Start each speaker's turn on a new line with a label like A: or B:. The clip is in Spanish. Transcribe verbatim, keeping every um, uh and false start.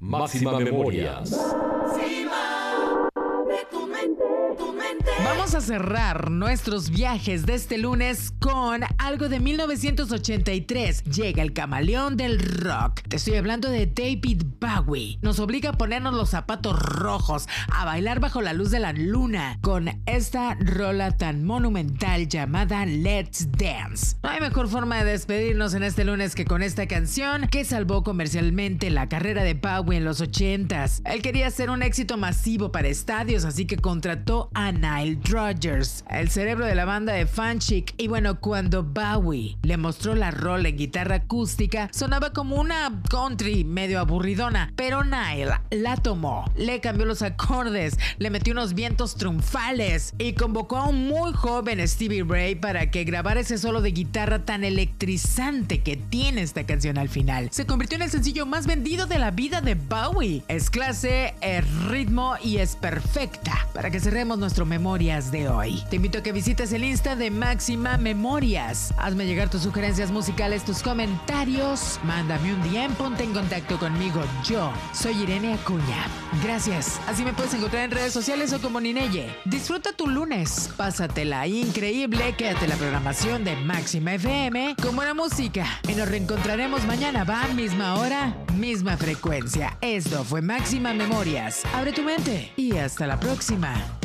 A: Máxima Memorias.
B: Vamos a cerrar nuestros viajes de este lunes con algo de mil novecientos ochenta y tres. Llega el camaleón del rock. Te estoy hablando de David Bowie. Nos obliga a ponernos los zapatos rojos, a bailar bajo la luz de la luna, con esta rola tan monumental llamada Let's Dance. No hay mejor forma de despedirnos en este lunes que con esta canción que salvó comercialmente la carrera de Bowie en los ochentas. Él quería hacer un éxito masivo para estadios, así que contrató a Nile Rodgers, el cerebro de la banda de Funchic. Y bueno, cuando Bowie le mostró la rola en guitarra acústica, sonaba como una country medio aburridona, pero Nile la tomó, le cambió los acordes, le metió unos vientos triunfales y convocó a un muy joven Stevie Ray para que grabara ese solo de guitarra tan electrizante que tiene esta canción al final. Se convirtió en el sencillo más vendido de la vida de Bowie. Es clase, es ritmo y es perfecta para que cerremos nuestro Memorias de hoy. Te invito a que visites el Insta de Máxima Memorias. Hazme llegar tus sugerencias musicales, tus comentarios. Mándame un D M, ponte en contacto conmigo. Yo soy Irene Acuña. Gracias. Así me puedes encontrar en redes sociales o como Nineye. Disfruta tu lunes. Pásatela increíble. Quédate en la programación de Máxima F M con buena música. Y nos reencontraremos mañana, va, misma hora, misma frecuencia. Esto fue Máxima Memorias. Abre tu mente y hasta la próxima.